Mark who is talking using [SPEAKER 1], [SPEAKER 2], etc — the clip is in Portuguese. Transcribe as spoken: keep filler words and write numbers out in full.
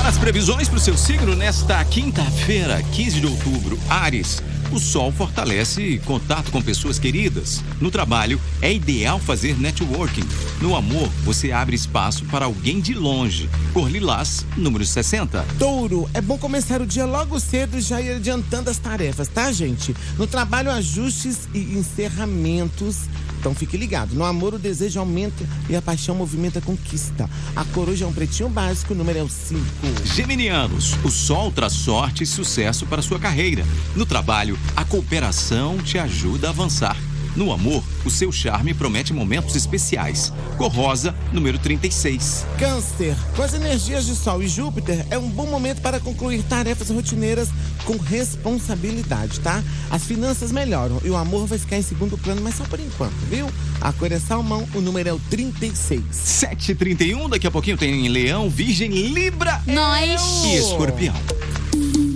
[SPEAKER 1] Agora as previsões para o seu signo nesta quinta-feira, quinze de outubro. Áries. O sol fortalece contato com pessoas queridas. No trabalho, é ideal fazer networking. No amor, você abre espaço para alguém de longe. Cor lilás, número sessenta.
[SPEAKER 2] Touro, é bom começar o dia logo cedo e já ir adiantando as tarefas, tá, gente? No trabalho, ajustes e encerramentos. Então fique ligado. No amor, o desejo aumenta e a paixão movimenta a conquista. A cor hoje é um pretinho básico, o número é o cinco.
[SPEAKER 1] Geminianos, o sol traz sorte e sucesso para sua carreira. No trabalho, a cooperação te ajuda a avançar. No amor, o seu charme promete momentos especiais. Cor rosa, número trinta e seis.
[SPEAKER 2] Câncer, com as energias de Sol e Júpiter, é um bom momento para concluir tarefas rotineiras com responsabilidade, tá? As finanças melhoram e o amor vai ficar em segundo plano, mas só por enquanto, viu? A cor é salmão, o número é o trinta e seis.
[SPEAKER 1] sete e trinta e um, daqui a pouquinho tem Leão, Virgem, Libra
[SPEAKER 3] Nós.
[SPEAKER 1] e Escorpião.